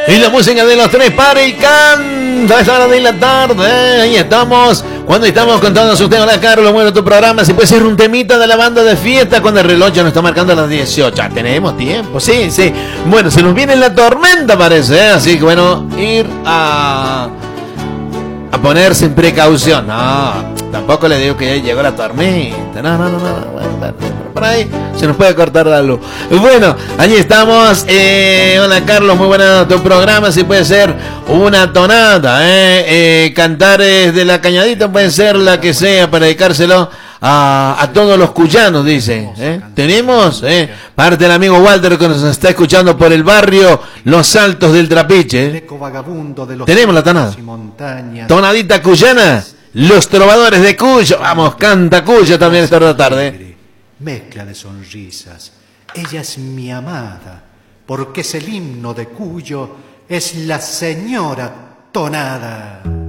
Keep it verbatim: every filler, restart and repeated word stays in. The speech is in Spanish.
Y la música de los tres para y canta a esta hora de la tarde. Ahí estamos. Cuando estamos con todos ustedes, hola Carlos, bueno, tu programa, si puede ser un temita de la banda de fiesta cuando el reloj ya nos está marcando a las dieciocho. Ya tenemos tiempo, sí, sí. Bueno, se nos viene la tormenta, parece, ¿eh? Así que bueno, ir a, a ponerse en precaución. No, tampoco le digo que ya llegó la tormenta. No, no, no, no. Bueno, por ahí se nos puede cortar la luz. Bueno, allí estamos. Eh, hola Carlos, muy buena tu programa. Si puede ser una tonada, eh, eh, cantares de la Cañadita, puede ser la que sea para dedicárselo a, a todos los cuyanos, dice. ¿eh? Tenemos, eh, parte del amigo Walter que nos está escuchando por el barrio Los Altos del Trapiche. Eh. Tenemos la tonada. Tonadita cuyana. Los trovadores de Cuyo. Vamos, canta Cuyo también esta tarde. Mezcla de sonrisas. Ella es mi amada, porque es el himno de Cuyo, es la señora Tonada.